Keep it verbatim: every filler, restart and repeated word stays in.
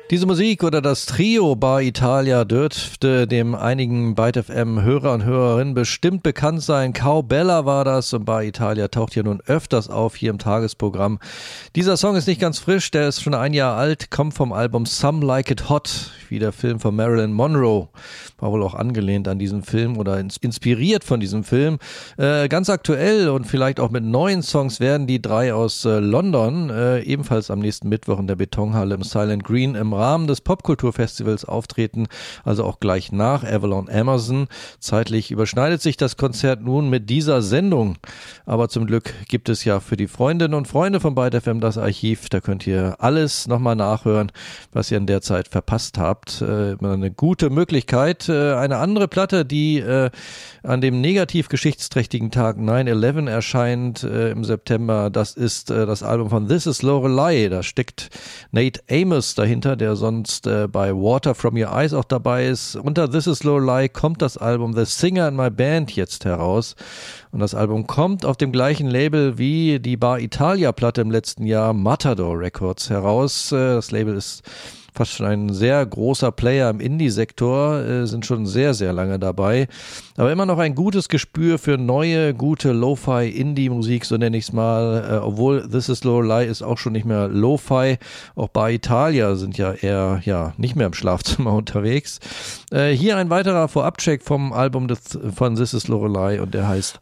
Diese Musik oder das Trio Bar Italia dürfte dem einigen Byte F M Hörer und Hörerinnen bestimmt bekannt sein. Cowbella war das und Bar Italia taucht ja nun öfters auf hier im Tagesprogramm. Dieser Song ist nicht ganz frisch, der ist schon ein Jahr alt, kommt vom Album Some Like It Hot, wie der Film von Marilyn Monroe. War wohl auch angelehnt an diesen Film oder inspiriert von diesem Film. Äh, ganz aktuell und vielleicht auch mit neuen Songs werden die drei aus äh, London äh, ebenfalls am nächsten Mittwoch in der Betonhalle im Silent Green im Rahmen des Popkulturfestivals auftreten, also auch gleich nach Avalon Emerson. Zeitlich überschneidet sich das Konzert nun mit dieser Sendung, aber zum Glück gibt es ja für die Freundinnen und Freunde von Byte F M das Archiv, da könnt ihr alles nochmal nachhören, was ihr in der Zeit verpasst habt. Äh, eine gute Möglichkeit. Äh, eine andere Platte, die äh, an dem negativ geschichtsträchtigen Tag neun elf erscheint äh, im September, das ist äh, das Album von This Is Lorelei. Da steckt Nate Amos dahinter, der sonst äh, bei Water From Your Eyes auch dabei ist. Unter This Is Lorelei kommt das Album The Singer in My Band jetzt heraus. Und das Album kommt auf dem gleichen Label wie die Bar Italia Platte im letzten Jahr, Matador Records, heraus. Äh, das Label ist fast schon ein sehr großer Player im Indie-Sektor, äh, sind schon sehr, sehr lange dabei. Aber immer noch ein gutes Gespür für neue, gute Lo-Fi-Indie-Musik, so nenne ich es mal. Äh, obwohl This Is Lorelei ist auch schon nicht mehr Lo-Fi. Auch Bar Italia sind ja eher ja nicht mehr im Schlafzimmer unterwegs. Äh, hier ein weiterer Vorabcheck vom Album des, von This Is Lorelei und der heißt